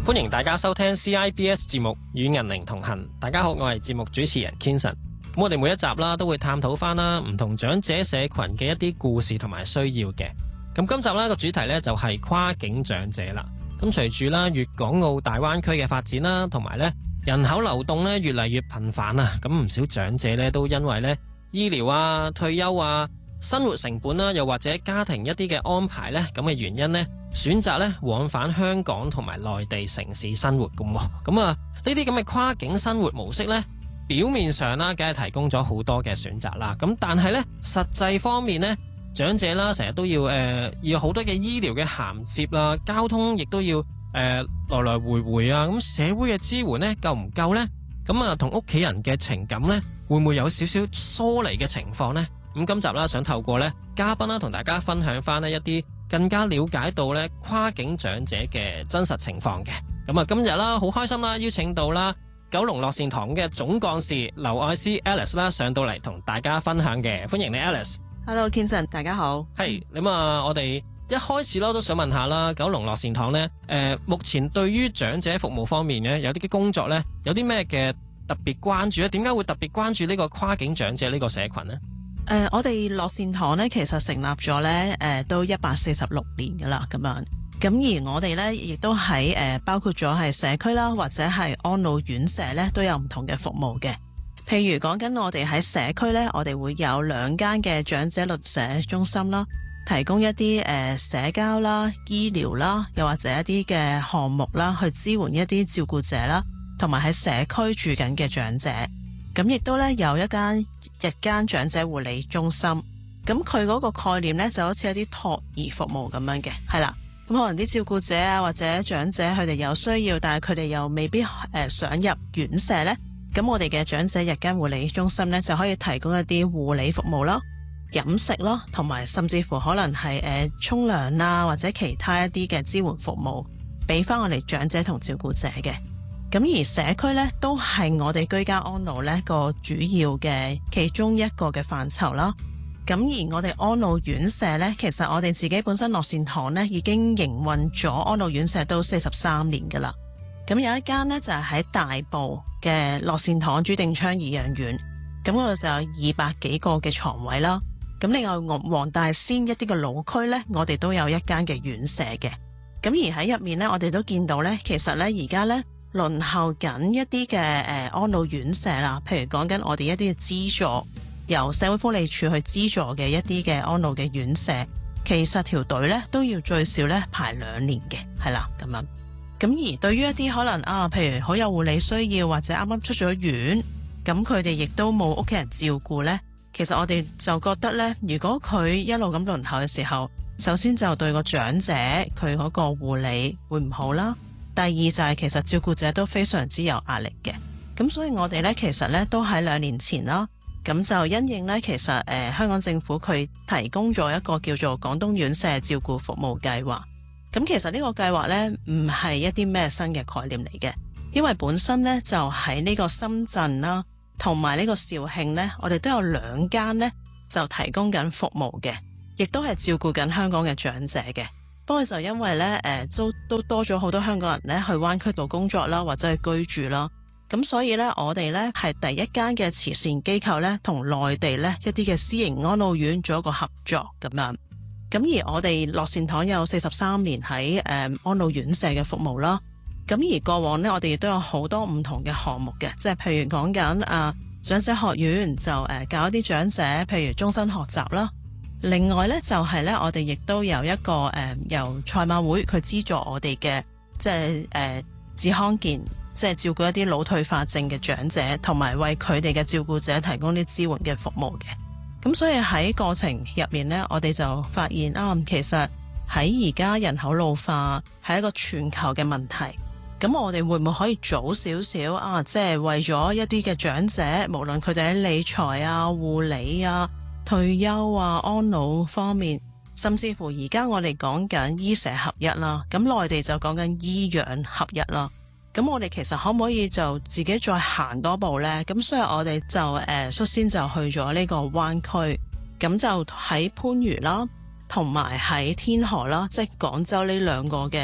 歡迎大家收聽 CIBS 節目與銀齡同行。大家好，我係節目主持人 Kinson。咁我哋每一集啦都會探討翻啦唔同長者社群嘅一啲故事同埋需要嘅。咁今集啦個主題呢就係跨境長者啦。咁隨住啦粵港澳大灣區嘅發展啦，同埋呢人口流動呢越嚟越頻繁啊，咁唔少長者呢都因為呢醫療啊、退休啊、生活成本啦，又或者家庭一啲嘅安排呢咁嘅原因呢，選擇咧往返香港同埋內地城市生活咁。咁啊呢啲咁嘅跨境生活模式呢，表面上啦梗係提供咗好多嘅選擇啦，咁但係呢實際方面呢，長者啦成日都要好多嘅醫療嘅銜接啦，交通亦都要來來回回啊，咁社會嘅支援呢夠唔夠呢？咁啊同屋企人嘅情感呢會唔會有少少疏離嘅情況呢？咁今集啦想透過呢嘉賓啦同大家分享翻呢一啲更加了解到咧跨境長者嘅真實情況嘅。咁啊今日啦好開心啦，邀請到啦九龍樂善堂嘅總幹事劉愛詩 Alice 啦上到嚟同大家分享嘅。歡迎你 Alice。Hello Kinson， 大家好。 係咁啊，我哋一開始啦都想問下啦，九龍樂善堂呢目前對於長者服務方面呢有啲嘅工作呢有啲咩嘅特別關注咧？點解會特別關注呢個跨境長者呢個社群呢？ 我哋樂善堂咧，其實成立咗咧，都146年噶啦，咁樣。咁而我哋咧，亦都喺包括咗係社區啦，或者係安老院舍咧，都有唔同嘅服務嘅。譬如講緊我哋喺社區咧，我哋會有2間嘅長者鄰舍中心啦，提供一啲社交啦、醫療啦，又或者一啲嘅項目啦，去支援一啲照顧者啦，同埋喺社區住緊嘅長者。咁亦都咧有一間日間長者護理中心，咁佢嗰個概念咧就好似一啲託兒服務咁樣嘅，係啦。咁可能啲照顧者啊或者長者佢哋有需要，但係佢哋又未必想入院舍咧，咁我哋嘅長者日間護理中心咧就可以提供一啲護理服務啦、飲食啦，同埋甚至乎可能係沖涼啊或者其他一啲嘅支援服務，俾翻我哋長者同照顧者嘅。咁而社區咧都係我哋居家安老咧個主要嘅其中一個嘅範疇啦。咁而我哋安老院舍咧，其實我哋自己本身樂善堂咧已經營運咗安老院舍都43年噶啦。咁有一間咧就係喺大埔嘅樂善堂朱定昌頤養院，咁嗰度就有200幾個嘅床位啦。咁另外黃大仙一啲嘅老區咧，我哋都有一間嘅院舍嘅。咁而喺入面咧，我哋都見到咧，其實咧而家咧輪候緊一啲嘅安老院舍啦，譬如講緊我哋一啲嘅資助，由社會福利署去資助嘅一啲嘅安老嘅院舍，其實條隊咧都要最少咧排2年嘅，係啦咁樣。咁而對於一啲可能譬如好有護理需要或者啱啱出咗院，咁佢哋亦都冇屋企人照顧咧，其實我哋就覺得咧，如果佢一路咁輪候嘅時候，首先就對個長者佢嗰個護理會唔好啦。第二就係其實照顧者都非常之有壓力嘅，咁所以我哋咧其實咧都喺2年前啦，咁就因應咧其實香港政府佢提供咗一個叫做廣東院舍照顧服務計劃。咁其實呢個計劃咧唔係一啲咩新嘅概念嚟嘅，因為本身咧就喺呢個深圳啦，同埋呢個肇慶咧，我哋都有2間咧就提供緊服務嘅，亦都係照顧緊香港嘅長者嘅。不過就因為咧，都多咗好多香港人咧去灣區度工作啦，或者係居住啦，咁所以咧，我哋咧係第一間嘅慈善機構咧，同內地咧一啲嘅私營安老院做一個合作咁樣。咁而我哋樂善堂有43年喺安老院舍嘅服務啦。咁而過往咧，我哋亦都有好多唔同嘅項目嘅，即係譬如講緊長者學院就教一啲長者，譬如終身學習啦。另外咧就係咧，我哋亦都有一個由賽馬會佢資助我哋嘅，即係智康健，即係照顧一啲腦退化症嘅長者，同埋為佢哋嘅照顧者提供啲支援嘅服務嘅。咁所以喺過程入面咧，我哋就發現其實喺而家人口老化係一個全球嘅問題。咁我哋會唔會可以早少少即係為咗一啲嘅長者，無論佢哋喺理財啊、護理啊、退休啊、安老方面，甚至乎而家我哋講緊醫社合一啦，咁內地就講緊醫養合一啦。咁我哋其實可唔可以就自己再行多步呢？咁所以我哋就率先就去咗呢個灣區，咁就喺番禺啦，同埋喺天河啦，即係廣州呢兩個嘅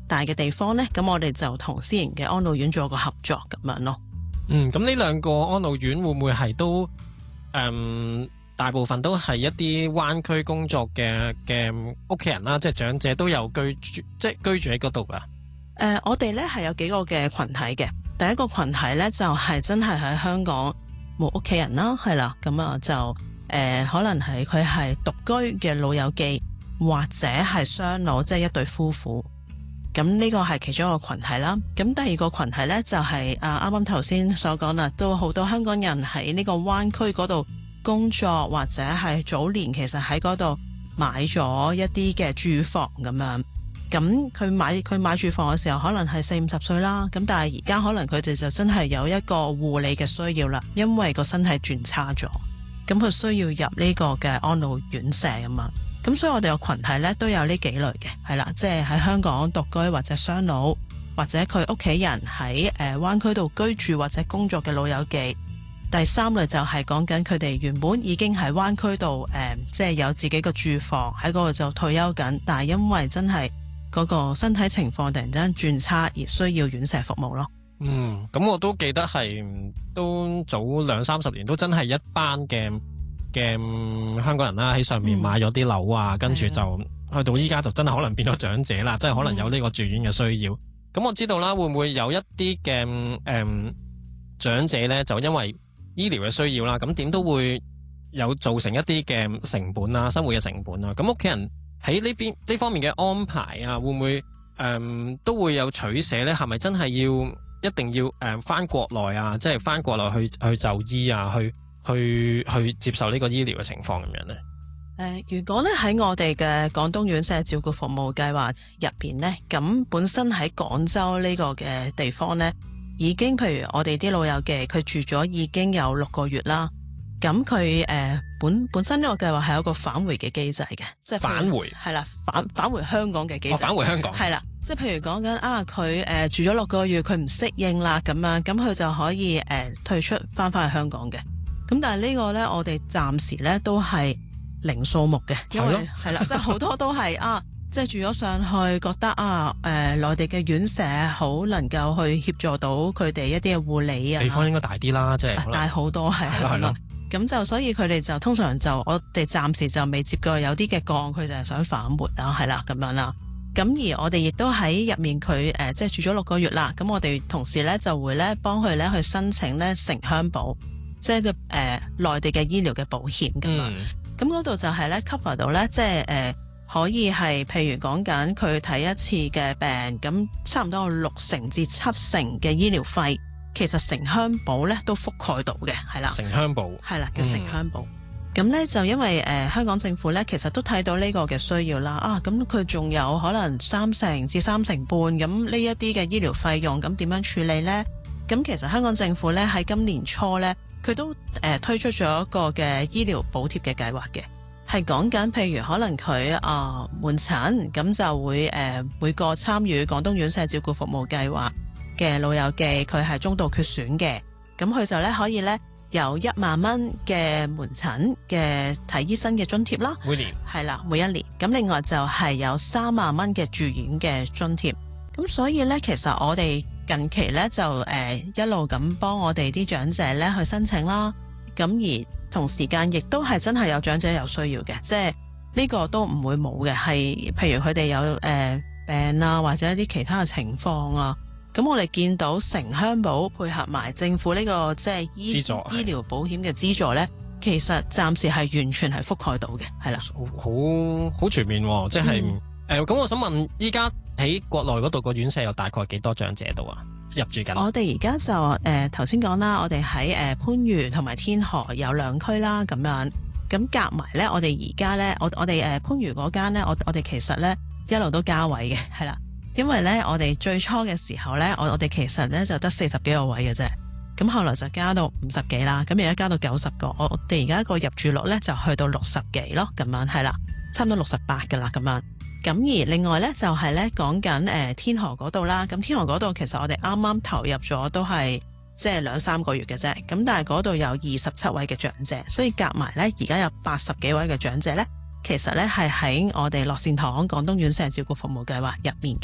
大嘅地方呢，咁我哋就同私營嘅安老院做個合作咁樣咯。 咁呢兩個安老院會唔會係都大部分都係一啲灣區工作嘅屋企人啦，即係長者都有居住喺嗰度噶？ 我哋呢係有幾個嘅群體嘅。第一個群體呢，就係真係喺香港冇屋企人啦，係啦，咁啊就可能係佢係獨居嘅老友記，或者係雙老，即係一對夫婦。咁呢個係其中一個群體啦。咁第二個群體呢，就係啱啱頭先所講啦，都好多香港人喺呢個灣區嗰度工作，或者係早年其實喺嗰度買咗一啲嘅住房咁樣。咁佢買住房嘅時候可能係40-50歲啦，咁但係而家可能佢哋就真係有一個護理嘅需要啦，因為個身體轉差咗，咁佢需要入呢個嘅安老院舍啊嘛。咁所以我哋個群體呢都有呢幾類嘅，係啦，即係喺香港獨居或者雙老，或者佢屋企人喺灣區度居住或者工作嘅老友記。第三類就係講緊佢哋原本已經喺灣區度即係有自己嘅住房喺嗰度就退休緊，但係因為真係嗰個身體情況突然間轉差而需要院舍服務咯。 咁我都記得係都早20-30年都真係一班嘅香港人啦，喺上面買咗啲樓啊，跟住就去到依家就真係可能變咗長者啦，即係可能有呢個住院嘅需要。咁我知道啦，會唔會有一啲嘅長者呢？就因為醫療嘅需要啦，咁點都會有造成一啲嘅成本啊，生活嘅成本啊。咁屋企人喺呢方面嘅安排啊，會唔會都會有取捨呢？係咪真係一定要翻國內啊？即係翻國內去就醫啊，去接受呢個醫療嘅情況咁樣呢？ 如果咧喺我哋嘅廣東院舍照顧服務計劃入邊呢，咁本身喺廣州呢個嘅地方呢，已經譬如我哋啲老友記佢住咗已經有6個月啦。咁佢本身呢個計劃係有一個返回嘅機制嘅，即係返回係啦，返回香港嘅機制。返回香港係啦，即係譬如講緊佢住咗6個月，佢唔適應啦咁樣，咁佢就可以退出翻去香港嘅。咁但係呢個呢，我哋暫時呢都係零數目嘅，因為係啦，即係好多都係即係住咗上去，覺得內地嘅院舍好能夠去協助到佢哋一啲嘅護理啊。地方應該大啲啦，即係大好多係啦。咁就所以佢哋就通常就我哋暫時就未接過有啲嘅個案，佢就係想返回啦，係啦咁樣啦。咁而我哋亦都喺入面佢即係住咗6個月啦。咁我哋同時咧就會咧幫佢咧去申請咧城鄉保，即係內地嘅醫療嘅保險咁樣。咁嗰度就係咧 cover 到咧，即係可以係譬如講緊佢睇一次嘅病，咁差唔多有60%至70%嘅醫療費。其實城鄉保咧都覆蓋到嘅，係啦。城鄉保係啦，叫城鄉保。咁咧就因為香港政府咧，其實都睇到呢個嘅需要啦。咁佢仲有可能30%至3.5%咁呢一啲嘅醫療費用，咁點樣處理咧？咁其實香港政府咧喺今年初咧，佢都推出咗一個嘅醫療補貼嘅計劃嘅，係講緊譬如可能佢門診咁就會每個參與廣東院舍照顧服務計劃嘅老友記，佢係中度缺損嘅，咁佢就咧可以咧有1萬蚊嘅門診嘅睇醫生嘅津貼啦，每年係啦，每一年。咁另外就係有3萬蚊嘅住院嘅津貼。咁所以咧，其實我哋近期咧就一路咁幫我哋啲長者咧去申請啦。咁而同時間亦都係真係有長者有需要嘅，即係呢個都唔會冇嘅。係譬如佢哋有病啊，或者一啲其他嘅情況啊。咁我哋見到城鄉保配合埋政府呢個即係醫療保險嘅資助呢，其實暫時係完全係覆蓋到嘅，係啦，好全面喎，即係咁我想問，依家喺國內嗰度個院舍有大概幾多長者度啊？入住緊？我哋而家就頭先講啦，我哋喺番禺同埋天河有2區啦，咁樣咁夾埋呢，我哋而家呢，我哋番禺嗰間呢，我哋其實呢一路都加位嘅，係啦。因為咧，我哋最初嘅時候咧，我哋其實咧就得40幾個位嘅啫，咁後來就加到50幾啦，咁而家加到90個，我哋而家個入住率咧就去到60幾咯，咁樣係啦，差唔多68噶啦，咁樣。咁而另外咧就係咧講緊天河嗰度啦，咁天河嗰度其實我哋啱啱投入咗都係即係2-3個月嘅啫，咁但係嗰度有27位嘅長者，所以夾埋咧而家有80幾位嘅長者咧。其實咧係喺我哋樂善堂廣東院舍照顧服務計劃入面嘅。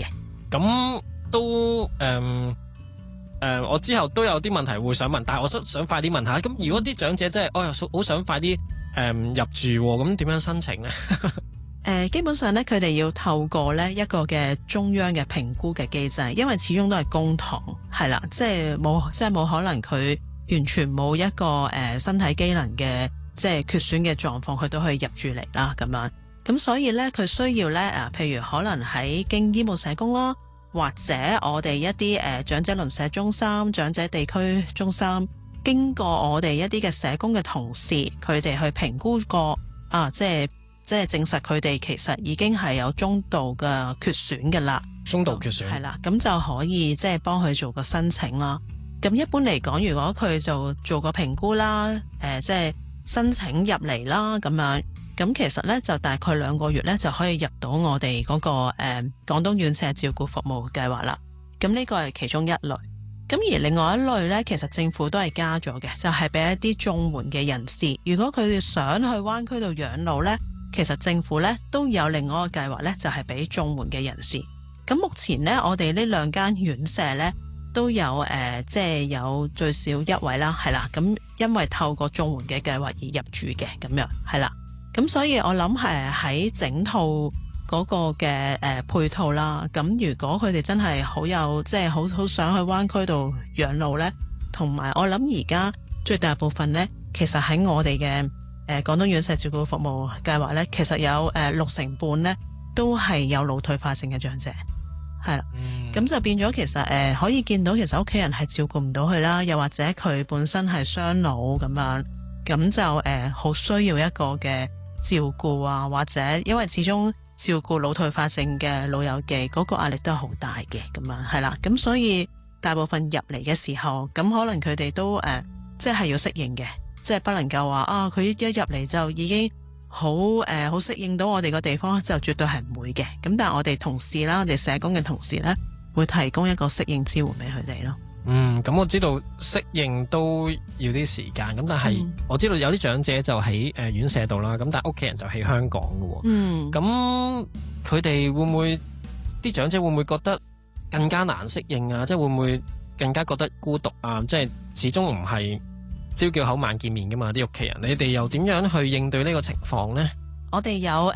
咁都我之後都有啲問題會想問，但係我想快啲問下，咁如果啲長者真係好想快啲入住，咁點樣申請呢？ 基本上咧，佢哋要透過咧一個嘅中央嘅評估嘅機制，因為始終都係公帑，係啦，即係冇可能佢完全冇一個身體機能嘅即係缺損嘅狀況，佢都可以入住嚟啦咁樣。咁所以咧，佢需要咧譬如可能喺經醫務社工啦，或者我哋一啲長者鄰舍中心、長者地區中心，經過我哋一啲嘅社工嘅同事，佢哋去評估過即係證實佢哋其實已經係有中度嘅缺損嘅啦， 中度缺損係啦，咁就可以即係幫佢做個申請啦。咁一般嚟講，如果佢就做個評估啦，即係申請入嚟啦咁樣，咁其實咧就大概2個月咧就可以入到我哋嗰個廣東院舍照顧服務計劃啦。咁呢個係其中一類。咁而另外一類咧，其實政府都係加咗嘅，就係俾一啲綜援嘅人士，如果佢哋想去灣區度養老咧，其實政府咧都有另外一個計劃咧，就係俾綜援嘅人士。咁目前咧，我哋呢2間院舍咧都有即係有最少1位啦，係啦。咁因為透過綜援嘅計劃而入住嘅，咁樣係啦。咁所以我諗喺整套嗰個嘅配套啦。咁如果佢哋真係好有即係好想去灣區度養老咧，同埋我諗而家最大部分咧，其實喺我哋嘅廣東院舍照顧服務計劃咧，其實有60%咧都係有腦退化症嘅長者，係啦。咁就變咗其實可以見到其實屋企人係照顧唔到佢啦，又或者佢本身係雙腦咁樣，咁就好需要一個嘅照顧啊，或者因為始終照顧腦退化症嘅老友記嗰個壓力都係好大嘅，咁樣係啦。咁所以大部分入嚟嘅時候，咁可能佢哋都即係要適應嘅。即係不能夠話佢一入嚟就已經好適應到我哋個地方，就絕對係唔會嘅。咁但係我哋同事啦，我哋社工嘅同事咧，會提供一個適應支援俾佢哋咯。咁我知道適應都要啲時間，咁但係我知道有啲長者就喺院舍度啦，咁但係屋企人就喺香港㗎。咁佢哋會唔會啲長者會唔會覺得更加難適應啊？即係會唔會更加覺得孤獨啊？即係始終唔係朝叫口晚見面噶嘛，啲屋企人，你哋又點樣去應對呢個情況呢？我哋有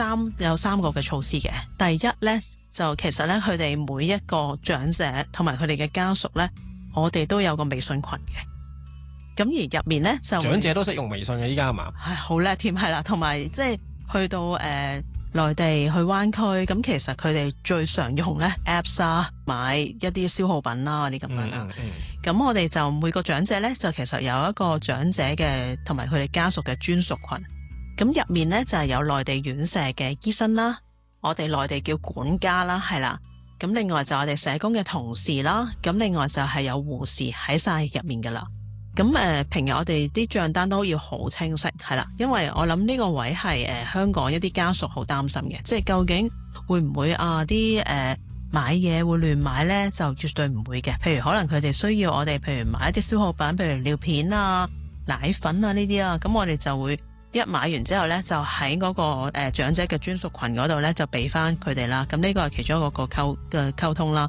3個嘅措施嘅。第一呢，就其實呢，佢哋每一個長者同埋佢哋嘅家屬呢，我哋都有個微信群嘅。咁而入面呢，就長者都識用微信嘅，依家係嘛？係好叻添，係啦，同埋即係去到內地去灣區，咁其實佢哋最常用咧 Apps 啊，買一啲消耗品啦，啲咁樣啦。咁我哋就每個長者咧，就其實有一個長者嘅同埋佢哋家屬嘅專屬群。咁入面咧就係有內地院舍嘅醫生啦，我哋內地叫管家啦，係啦。咁另外就我哋社工嘅同事啦，咁另外就係有護士喺晒入面噶啦。咁平日我哋啲賬單都要好清晰，係啦，因為我諗呢個位係香港一啲家屬好擔心嘅，即係究竟會唔會啲買嘢會亂買呢？就絕對唔會嘅。譬如可能佢哋需要我哋，譬如買一啲消耗品，譬如尿片啊、奶粉啊呢啲啊，咁我哋就會一買完之後呢，就喺嗰個長者嘅專屬群嗰度呢，就俾翻佢哋啦。咁呢個係其中一個溝通啦。